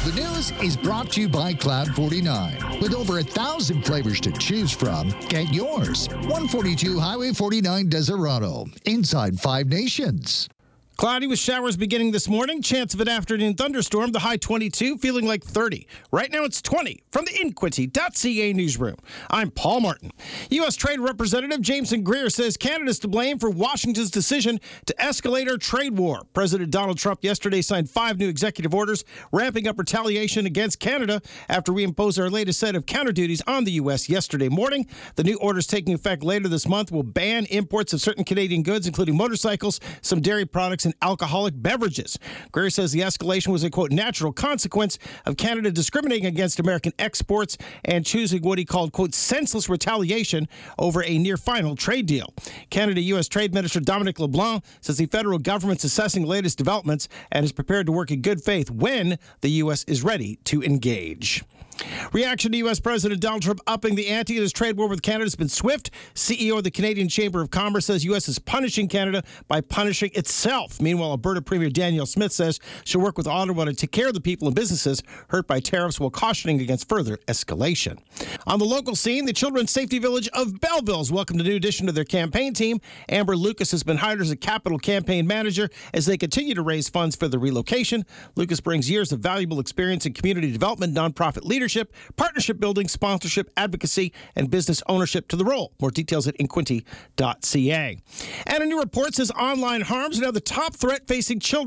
The news is brought to you by Cloud 49. With over 1,000 flavors to choose from, get yours. 142 Highway 49 Desirado, inside Five Nations. Cloudy with showers beginning this morning. Chance of an afternoon thunderstorm. The high 22, feeling like 30. Right now it's 20. From the Inquity.ca newsroom, I'm Paul Martin. U.S. Trade Representative Jameson Greer says Canada's to blame for Washington's decision to escalate our trade war. President Donald Trump yesterday signed 5 new executive orders ramping up retaliation against Canada after we imposed our latest set of counter duties on the U.S. yesterday morning. The new orders taking effect later this month will ban imports of certain Canadian goods, including motorcycles, some dairy products, and alcoholic beverages. Greer says the escalation was a, quote, natural consequence of Canada discriminating against American exports and choosing what he called, quote, senseless retaliation over a near-final trade deal. Canada-U.S. Trade Minister Dominic LeBlanc says the federal government's assessing the latest developments and is prepared to work in good faith when the U.S. is ready to engage. Reaction to U.S. President Donald Trump upping the ante in his trade war with Canada has been swift. CEO of the Canadian Chamber of Commerce says U.S. is punishing Canada by punishing itself. Meanwhile, Alberta Premier Danielle Smith says she'll work with Ottawa to take care of the people and businesses hurt by tariffs while cautioning against further escalation. On the local scene, the Children's Safety Village of Belleville has welcomed a new addition to their campaign team. Amber Lucas has been hired as a capital campaign manager as they continue to raise funds for the relocation. Lucas brings years of valuable experience in community development, nonprofit leadership, partnership building, sponsorship, advocacy, and business ownership to the role. More details at inquity.ca. And a new report says online harms are now the top threat facing children.